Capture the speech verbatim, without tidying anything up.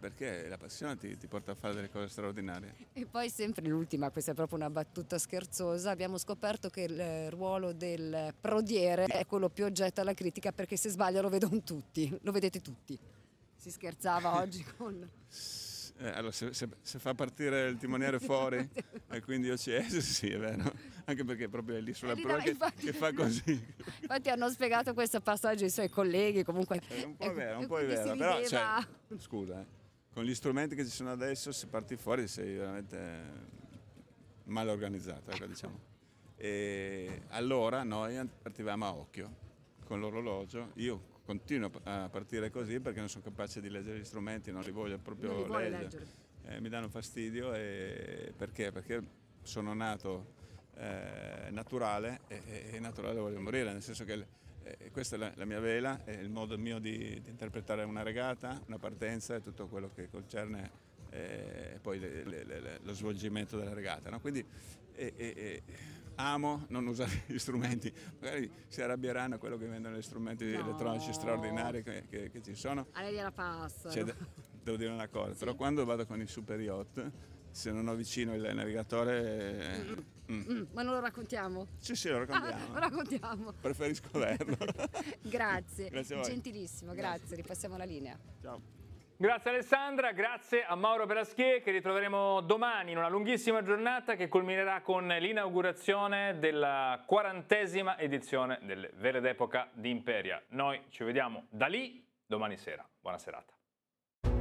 perché la passione ti, ti porta a fare delle cose straordinarie. E poi sempre l'ultima, questa è proprio una battuta scherzosa, abbiamo scoperto che il ruolo del prodiere è quello più oggetto alla critica, perché se sbaglia lo vedono tutti, lo vedete tutti. Si scherzava oggi con... Eh, allora, se, se, se fa partire il timoniere fuori e quindi io ci esco, sì, è vero, anche perché proprio è lì sulla Eh, prua no, che, infatti- che fa così. Infatti hanno spiegato questo passaggio ai suoi colleghi, comunque... È un po' e- vero, un e po' è quindi si vero, però cioè, rideva. scusa, eh, con gli strumenti che ci sono adesso, se parti fuori sei veramente mal organizzato, ecco, diciamo. E allora noi partivamo a occhio con l'orologio, io continuo a partire così perché non sono capace di leggere gli strumenti, non li voglio proprio Non li vuole leggere. leggere. Eh, mi danno fastidio e perché? Perché sono nato eh, naturale e, e naturale voglio morire, nel senso che eh, questa è la, la mia vela, è il modo mio di, di interpretare una regata, una partenza e tutto quello che concerne eh, poi le, le, le, lo svolgimento della regata, no? Quindi eh, eh, amo non usare gli strumenti, magari si arrabbieranno quello che vendono gli strumenti No. elettronici straordinari che, che, che ci sono. A lei gliela passano. Cioè, de- devo dire una cosa, Sì? però quando vado con i super yacht, se non ho vicino il navigatore... eh, mm. Mm, ma non lo raccontiamo? Sì, sì, lo raccontiamo. Ah, lo raccontiamo. Preferisco averlo. Grazie, Grazie a voi. gentilissimo, grazie, ripassiamo la linea. Ciao. Grazie Alessandra, grazie a Mauro Pelaschier, che ritroveremo domani in una lunghissima giornata che culminerà con l'inaugurazione della quarantesima edizione delle Vere d'Epoca di Imperia. Noi ci vediamo da lì domani sera. Buona serata.